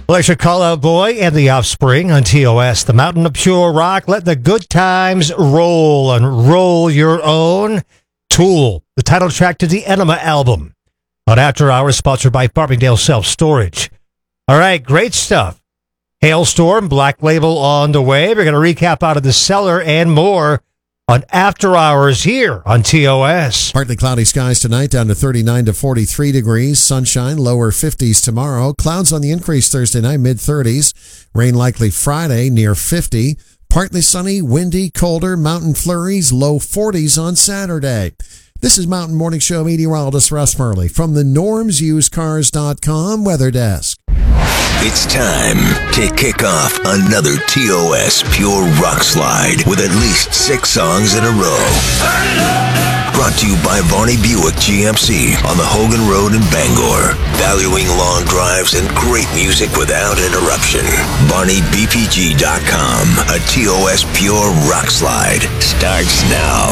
Well, there's your Call Out Boy and the Offspring on TOS, the Mountain of Pure Rock. Let the good times roll and roll your own. Tool, the title track to the Enema album. On After Hours, sponsored by Farmingdale Self Storage. All right, great stuff. Hailstorm, Black Label on the way. We're going to recap Out of the Cellar and more on After Hours here on TOS. Partly cloudy skies tonight, down to 39 to 43 degrees. Sunshine, lower 50s tomorrow. Clouds on the increase Thursday night, mid-30s. Rain likely Friday, near 50. Partly sunny, windy, colder, mountain flurries, low 40s on Saturday. This is Mountain Morning Show meteorologist Russ Murley from the NormsUseCars.com Weather Desk. It's time to kick off another TOS Pure Rock Slide with at least 6 songs in a row. Brought to you by Varney Buick GMC on the Hogan Road in Bangor. Valuing long drives and great music without interruption. VarneyBPG.com. A TOS Pure Rock Slide starts now.